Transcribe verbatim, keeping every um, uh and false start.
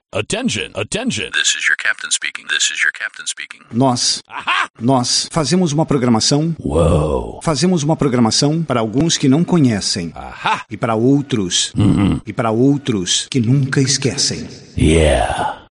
Attention, attention. This is your captain speaking. This is your captain speaking. Nós, Aha! nós fazemos uma programação. Uou. Fazemos uma programação para alguns que não conhecem. Aha! E para outros. Uhum. E para outros que nunca esquecem. Yeah.